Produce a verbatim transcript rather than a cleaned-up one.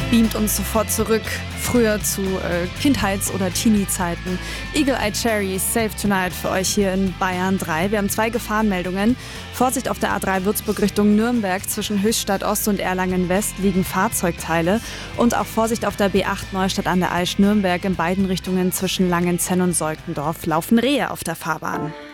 beamt uns sofort zurück, früher zu äh, Kindheits- oder Teenie-Zeiten. Eagle Eye Cherry, Save Tonight für euch hier in Bayern drei. Wir haben zwei Gefahrenmeldungen. Vorsicht auf der A drei Würzburg Richtung Nürnberg. Zwischen Höchstadt Ost und Erlangen West liegen Fahrzeugteile. Und auch Vorsicht auf der B acht Neustadt an der Aisch Nürnberg. In beiden Richtungen zwischen Langenzenn und Seutendorf laufen Rehe auf der Fahrbahn.